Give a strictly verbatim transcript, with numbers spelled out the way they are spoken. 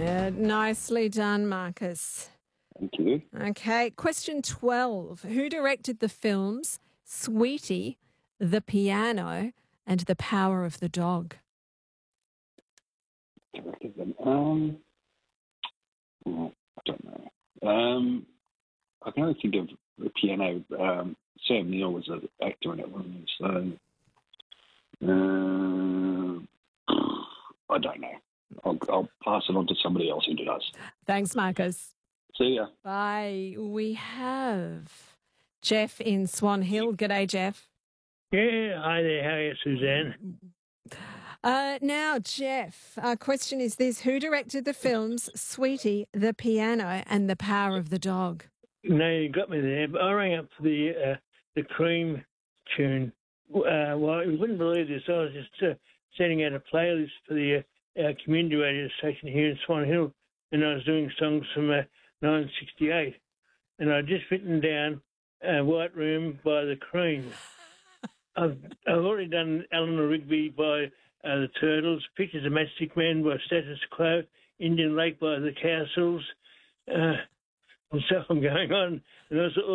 Yeah, nicely done, Marcus. Thank you. Okay, question twelve. Who directed the films Sweetie, The Piano, and The Power of the Dog? Directed them. Um, oh, I don't know. Um, I can only think of the piano. Um, Sam Neill was an actor in it, wasn't he? So, uh, I don't know. I'll, I'll pass it on to somebody else who does. Thanks, Marcus. See ya. Bye. We have Jeff in Swan Hill. G'day, Jeff. Yeah, hi there. How are you, Suzanne? Uh, now, Jeff, our question is this. Who directed the films Sweetie, The Piano, and The Power of the Dog? No, you got me there. But I rang up for the uh, the Cream tune. Uh, well, you wouldn't believe this. I was just uh, setting out a playlist for the uh, our community radio station here in Swan Hill, and I was doing songs from uh, nineteen sixty-eight, and I'd just written down uh, White Room by the Cream. I've, I've already done Eleanor Rigby by uh, the Turtles, Pictures of Matchstick Men by Status Quo, Indian Lake by the Castles, uh, and so I'm going on. And also